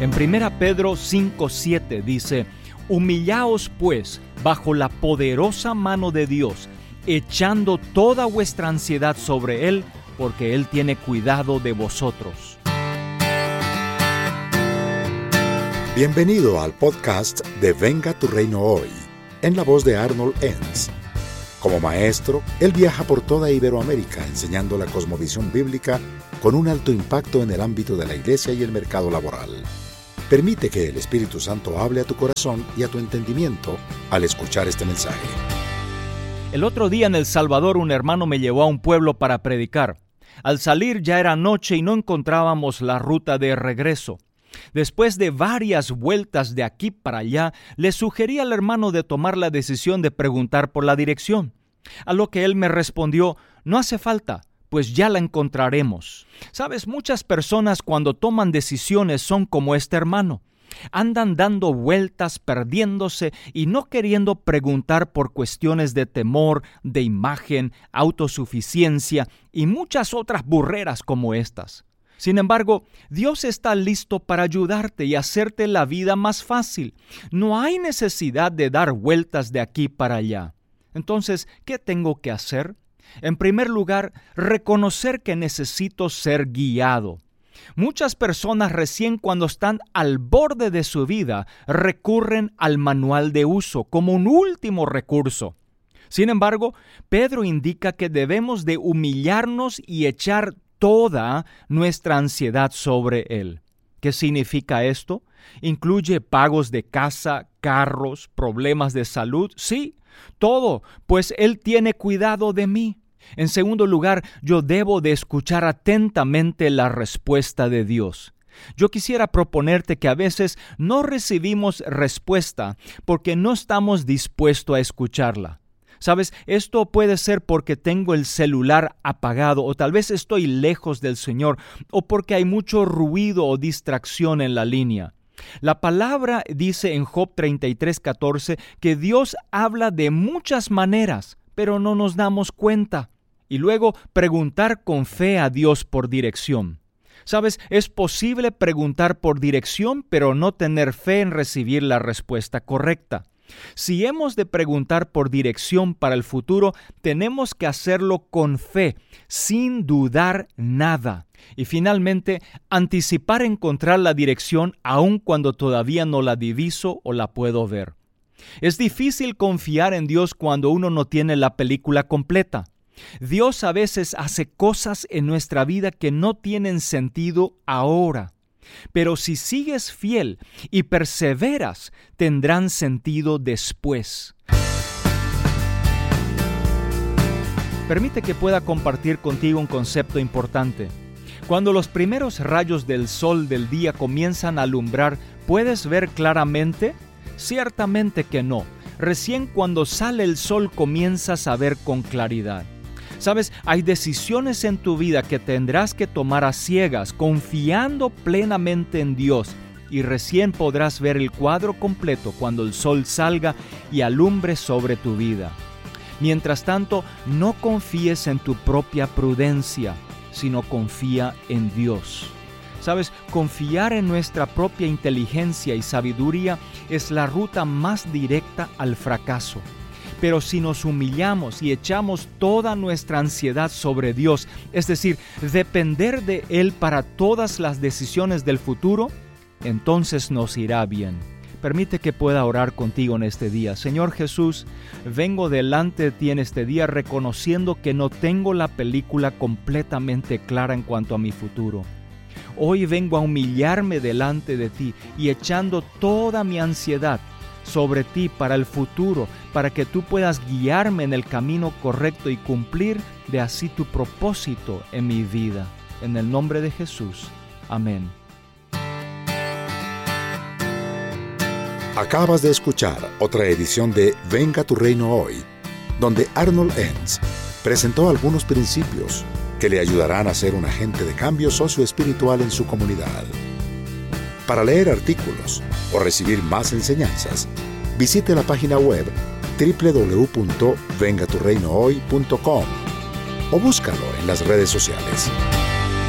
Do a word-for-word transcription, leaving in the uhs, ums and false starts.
En primera Pedro cinco siete dice: humillaos pues bajo la poderosa mano de Dios, echando toda vuestra ansiedad sobre Él, porque Él tiene cuidado de vosotros. Bienvenido al podcast de Venga tu Reino Hoy, en la voz de Arnold Enns. Como maestro, él viaja por toda Iberoamérica enseñando la cosmovisión bíblica con un alto impacto en el ámbito de la iglesia y el mercado laboral. Permite que el Espíritu Santo hable a tu corazón y a tu entendimiento al escuchar este mensaje. El otro día en El Salvador un hermano me llevó a un pueblo para predicar. Al salir ya era noche y no encontrábamos la ruta de regreso. Después de varias vueltas de aquí para allá, le sugerí al hermano de tomar la decisión de preguntar por la dirección. A lo que él me respondió: no hace falta, pues ya la encontraremos. Sabes, muchas personas cuando toman decisiones son como este hermano. Andan dando vueltas, perdiéndose y no queriendo preguntar por cuestiones de temor, de imagen, autosuficiencia y muchas otras burreras como estas. Sin embargo, Dios está listo para ayudarte y hacerte la vida más fácil. No hay necesidad de dar vueltas de aquí para allá. Entonces, ¿qué tengo que hacer? En primer lugar, reconocer que necesito ser guiado. Muchas personas recién cuando están al borde de su vida recurren al manual de uso como un último recurso. Sin embargo, Pedro indica que debemos de humillarnos y echar toda nuestra ansiedad sobre Él. ¿Qué significa esto? ¿Incluye pagos de casa, carros, problemas de salud? Sí, todo, pues Él tiene cuidado de mí. En segundo lugar, yo debo de escuchar atentamente la respuesta de Dios. Yo quisiera proponerte que a veces no recibimos respuesta porque no estamos dispuestos a escucharla. ¿Sabes? Esto puede ser porque tengo el celular apagado o tal vez estoy lejos del Señor o porque hay mucho ruido o distracción en la línea. La palabra dice en Job treinta y tres catorce que Dios habla de muchas maneras, pero no nos damos cuenta. Y luego preguntar con fe a Dios por dirección. ¿Sabes? Es posible preguntar por dirección, pero no tener fe en recibir la respuesta correcta. Si hemos de preguntar por dirección para el futuro, tenemos que hacerlo con fe, sin dudar nada. Y finalmente, anticipar encontrar la dirección aun cuando todavía no la diviso o la puedo ver. Es difícil confiar en Dios cuando uno no tiene la película completa. Dios a veces hace cosas en nuestra vida que no tienen sentido ahora. Pero si sigues fiel y perseveras, tendrán sentido después. Permite que pueda compartir contigo un concepto importante. Cuando los primeros rayos del sol del día comienzan a alumbrar, ¿puedes ver claramente? Ciertamente que no. Recién cuando sale el sol comienzas a ver con claridad. ¿Sabes? Hay decisiones en tu vida que tendrás que tomar a ciegas, confiando plenamente en Dios, y recién podrás ver el cuadro completo cuando el sol salga y alumbre sobre tu vida. Mientras tanto, no confíes en tu propia prudencia, sino confía en Dios. ¿Sabes? Confiar en nuestra propia inteligencia y sabiduría es la ruta más directa al fracaso. Pero si nos humillamos y echamos toda nuestra ansiedad sobre Dios, es decir, depender de Él para todas las decisiones del futuro, entonces nos irá bien. Permite que pueda orar contigo en este día. Señor Jesús, vengo delante de ti en este día reconociendo que no tengo la película completamente clara en cuanto a mi futuro. Hoy vengo a humillarme delante de ti y echando toda mi ansiedad sobre ti para el futuro, para que tú puedas guiarme en el camino correcto y cumplir de así tu propósito en mi vida. En el nombre de Jesús. Amén. Acabas de escuchar otra edición de Venga tu Reino Hoy, donde Arnold Enns presentó algunos principios que le ayudarán a ser un agente de cambio socioespiritual en su comunidad. Para leer artículos o recibir más enseñanzas, visite la página web doble u doble u doble u punto venga tu reino hoy punto com o búscalo en las redes sociales.